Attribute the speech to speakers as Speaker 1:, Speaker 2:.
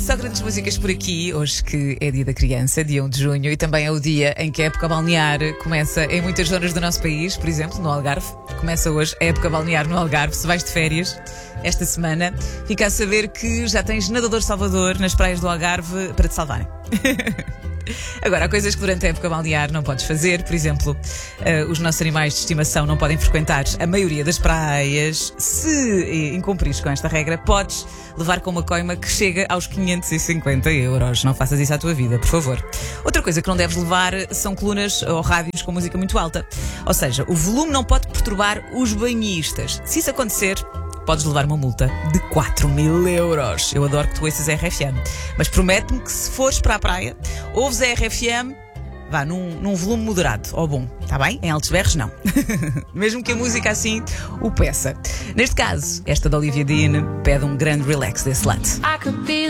Speaker 1: Só grandes músicas por aqui, hoje que é dia da criança, dia 1 de junho, e também é o dia em que a época balnear começa em muitas zonas do nosso país, por exemplo, no Algarve. Começa hoje a época balnear no Algarve. Se vais de férias esta semana, fica a saber que já tens nadador salvador nas praias do Algarve para te salvarem. Agora, há coisas que durante a época balnear não podes fazer. Por exemplo, os nossos animais de estimação não podem frequentar a maioria das praias. Se incumprires com esta regra, podes levar com uma coima que chega aos 550 euros. Não faças isso à tua vida, por favor. Outra coisa que não deves levar são colunas ou rádios com música muito alta. Ou seja, o volume não pode perturbar os banhistas. Se isso acontecer, podes levar uma multa de 4.000 euros. Eu adoro que tu ouças a RFM. Mas promete-me que se fores para a praia, ouves a RFM, vá num volume moderado ou bom, está bem? Em altos berros, não. Mesmo que a música assim o peça. Neste caso, esta da Olivia Dean pede um grande relax desse lado.